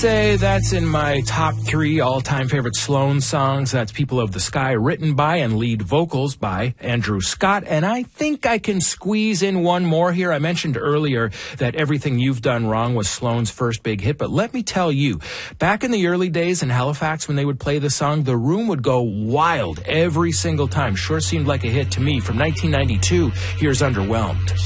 say that's in my top 3 all-time favorite Sloan songs. That's People of the Sky, written by and lead vocals by Andrew Scott. And I think I can squeeze in one more here. I mentioned earlier that Everything You've Done Wrong was Sloan's first big hit. But let me tell you, back in the early days in Halifax when they would play the song, the room would go wild every single time. Sure seemed like a hit to me. From 1992, here's Underwhelmed.